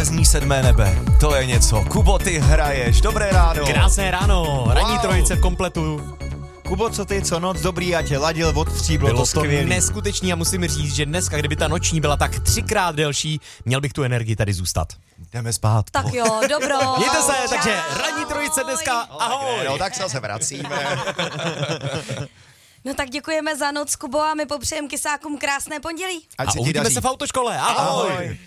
železný sedmé nebe. To je něco. Kubo, ty hraješ. Dobré ráno. Krásné ráno, ranní trojice v kompletu. Kubo, co ty, co noc, dobrý, já tě ladil, odstříblo, Bylo to to skvělý. neskutečný a musím říct, že dneska, kdyby ta noční byla tak 3krát delší, měl bych tu energii tady zůstat. Jdeme spát. Tak jo, dobro. Mějte se, takže ranní trojice dneska, ahoj. No tak se zase vracíme. No tak děkujeme za noc, Kubo, a my popřejeme kysákům krásné pondělí. A uvidíme se v autoškole, ahoj.